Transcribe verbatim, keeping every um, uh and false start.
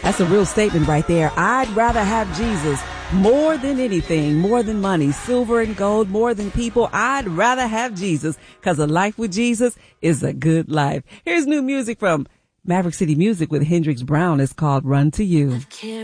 That's a real statement right there. I'd rather have Jesus more than anything, more than money, silver and gold, more than people. I'd rather have Jesus, because a life with Jesus is a good life. Here's new music from Maverick City Music with Hendrix Brown. It's called Run to You.